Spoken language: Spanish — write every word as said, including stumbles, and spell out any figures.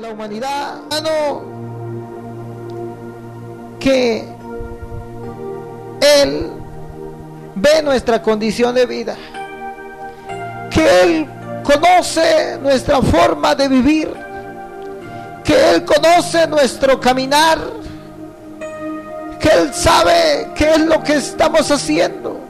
la humanidad, hermano, que Él ve nuestra condición de vida, que Él conoce nuestra forma de vivir, que Él conoce nuestro caminar, que Él sabe qué es lo que estamos haciendo.